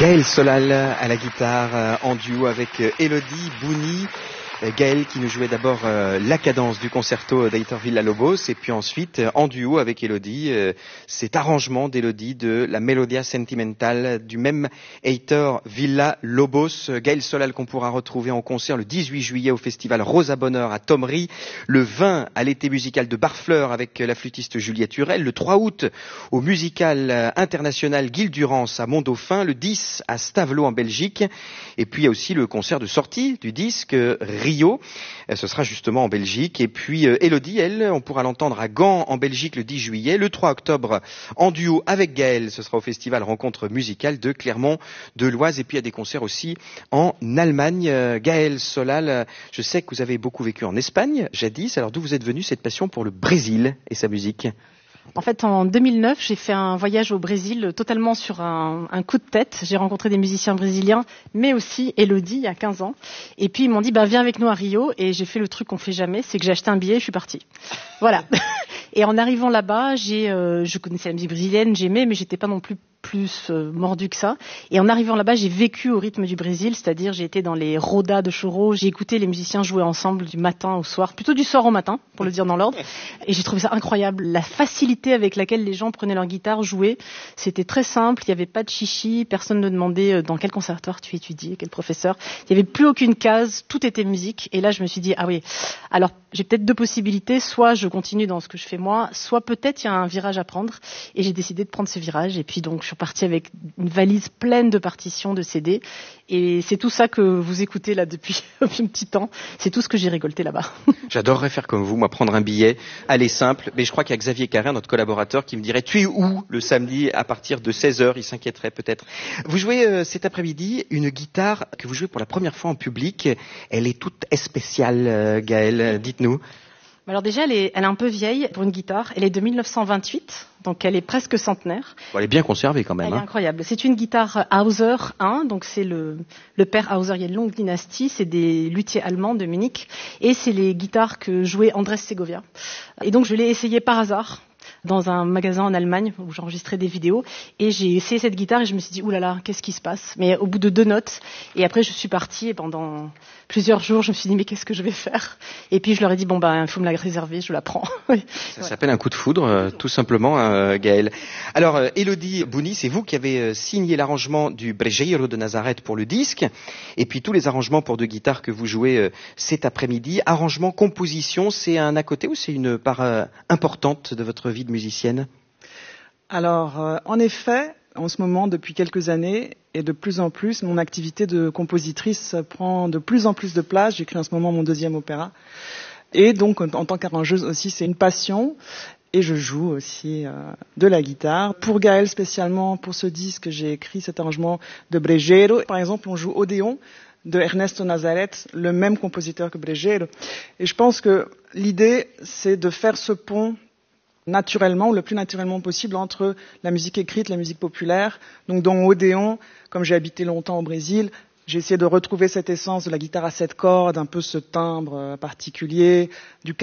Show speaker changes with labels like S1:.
S1: Gaël Solal à la guitare en duo avec Elodie Bouni. Gaël qui nous jouait d'abord la cadence du concerto d'Heitor Villa-Lobos et puis ensuite en duo avec Elodie cet arrangement d'Elodie de la Melodia Sentimental du même Heitor Villa-Lobos. Gaël Solal qu'on pourra retrouver en concert le 18 juillet au festival Rosa Bonheur à Thomery, le 20 à l'été musical de Barfleur avec la flûtiste Juliette Hurel, le 3 août au musical international Gilles Durance à Mont-Dauphin, le 10 à Stavelot en Belgique et puis il y a aussi le concert de sortie du disque Rio, ce sera justement en Belgique. Et puis Elodie, elle, on pourra l'entendre à Gand en Belgique le 10 juillet. Le 3 octobre, en duo avec Gaël, ce sera au festival Rencontre musicale de Clermont de l'Oise. Et puis il y a des concerts aussi en Allemagne. Gaël Solal, je sais que vous avez beaucoup vécu en Espagne, jadis. Alors d'où vous êtes venu cette passion pour le Brésil et sa musique ?
S2: En fait, en 2009, j'ai fait un voyage au Brésil totalement sur un coup de tête. J'ai rencontré des musiciens brésiliens, mais aussi Elodie, il y a 15 ans. Et puis, ils m'ont dit, viens avec nous à Rio. Et j'ai fait le truc qu'on fait jamais, c'est que j'ai acheté un billet et je suis partie. Voilà. Et en arrivant là-bas, je connaissais la musique brésilienne, j'aimais, mais j'étais pas non plus mordue que ça. Et en arrivant là-bas, j'ai vécu au rythme du Brésil, c'est-à-dire j'ai été dans les rodas de choro, j'ai écouté les musiciens jouer ensemble du matin au soir, plutôt du soir au matin, pour le dire dans l'ordre. Et j'ai trouvé ça incroyable, la facilité avec laquelle les gens prenaient leur guitare, jouaient. C'était très simple, il n'y avait pas de chichi, personne ne demandait dans quel conservatoire tu étudies, quel professeur. Il n'y avait plus aucune case, tout était musique. Et là, je me suis dit, ah oui, alors j'ai peut-être deux possibilités, soit je continue dans ce que je fais moi, soit peut-être il y a un virage à prendre. Et j'ai décidé de prendre ce virage. Et puis donc, je suis partie avec une valise pleine de partitions, de CD. Et c'est tout ça que vous écoutez là depuis un petit temps. C'est tout ce que j'ai récolté là-bas.
S1: J'adorerais faire comme vous, moi, prendre un billet, aller simple. Mais je crois qu'il y a Xavier Carrère, notre collaborateur, qui me dirait, tu es où le samedi à partir de 16h? Il s'inquiéterait peut-être. Vous jouez cet après-midi une guitare que vous jouez pour la première fois en public. Elle est toute spéciale, Gaël. Dites-nous.
S2: Alors déjà, elle est un peu vieille pour une guitare. Elle est de 1928, donc elle est presque centenaire.
S1: Bon, elle est bien conservée quand même.
S2: Elle est incroyable. C'est une guitare Hauser 1, donc c'est le père Hauser. Il y a une longue dynastie, c'est des luthiers allemands de Munich, et c'est les guitares que jouait Andrés Segovia. Et donc je l'ai essayé par hasard dans un magasin en Allemagne où j'enregistrais des vidéos, et j'ai essayé cette guitare et je me suis dit oulala, qu'est-ce qui se passe? Mais au bout de 2 notes, et après je suis partie et pendant plusieurs jours je me suis dit mais qu'est-ce que je vais faire? Et puis je leur ai dit il faut me la réserver, je la prends.
S1: Ça s'appelle un coup de foudre, tout simplement, Gaël. Alors Elodie Bouni, c'est vous qui avez signé l'arrangement du Brejeiro de Nazareth pour le disque, et puis tous les arrangements pour 2 guitares que vous jouez cet après-midi. Arrangement, composition, c'est un à côté ou c'est une part importante de votre vie de musicienne?
S3: Alors, en effet, en ce moment, depuis quelques années, et de plus en plus, mon activité de compositrice prend de plus en plus de place. J'écris en ce moment mon 2e opéra. Et donc, en tant qu'arrangeuse aussi, c'est une passion. Et je joue aussi de la guitare. Pour Gaël spécialement, pour ce disque, j'ai écrit cet arrangement de Brejeiro. Par exemple, on joue Odéon de Ernesto Nazareth, le même compositeur que Brejeiro. Et je pense que l'idée, c'est de faire ce pont naturellement, ou le plus naturellement possible, entre la musique écrite, la musique populaire. Donc dans Odéon, comme j'ai habité longtemps au Brésil, j'ai essayé de retrouver cette essence de la guitare à 7 cordes, un peu ce timbre particulier, du